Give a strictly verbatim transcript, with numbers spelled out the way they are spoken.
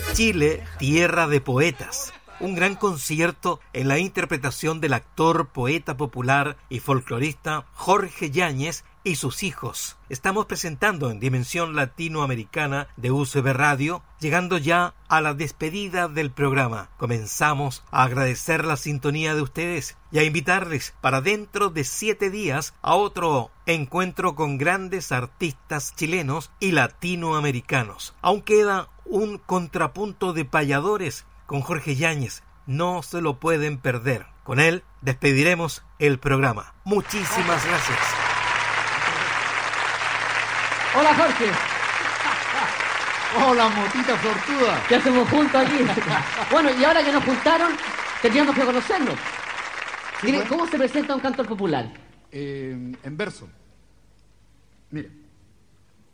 Chile, tierra de poetas. Un gran concierto en la interpretación del actor, poeta popular y folclorista Jorge Yáñez y sus hijos. Estamos presentando en Dimensión Latinoamericana de U C B Radio, llegando ya a la despedida del programa. Comenzamos a agradecer la sintonía de ustedes y a invitarles para dentro de siete días a otro encuentro con grandes artistas chilenos y latinoamericanos. Aún queda un contrapunto de payadores con Jorge Yáñez. No se lo pueden perder. Con él despediremos el programa. Muchísimas gracias. Hola, Jorge. Hola, motita sortuda. ¿Qué hacemos juntos aquí? Bueno, y ahora que nos juntaron, tendríamos que conocernos. Sí, Mire, bueno. ¿cómo se presenta un cantor popular? Eh, en verso. Mire.